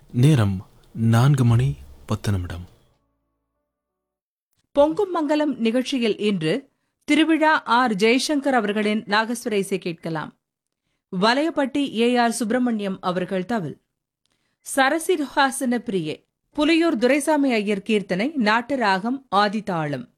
நேரம் 4:10. பொங்கும் மங்கலம் நிகழ்ச்சியில் இன்று திருவிழா ஆர் ஜெய்சங்கர் அவர்களின் நாகஸ்வர இசை கேட்கலாம். வலையப்பட்டி AR சுப்பிரமணியம் அவர்கள் தவில். சரசிருஹாசன பிரியே புலியூர் துரைசாமி ஐயர் கீர்த்தனை, நாட்டு ராகம் ஆதிதாளம்.